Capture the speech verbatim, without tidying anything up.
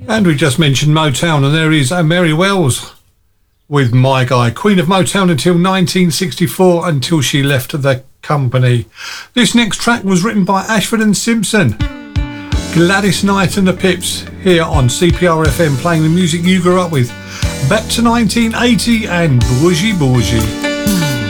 And we just mentioned Motown, and there is uh, Mary Wells with My Guy, Queen of Motown until nineteen sixty-four, until she left the company. This next track was written by Ashford and Simpson. Gladys Knight and the Pips here on C P R F M, playing the music you grew up with. Back to nineteen eighty and Bougie Bougie.